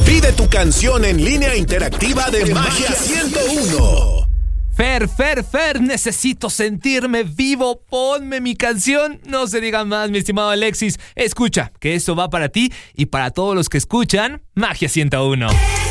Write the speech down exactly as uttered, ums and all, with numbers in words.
Pide tu canción en línea interactiva de Magia ciento uno. Fer, Fer, Fer, necesito sentirme vivo. Ponme mi canción. No se diga más, mi estimado Alexis. Escucha, que esto va para ti y para todos los que escuchan Magia ciento uno.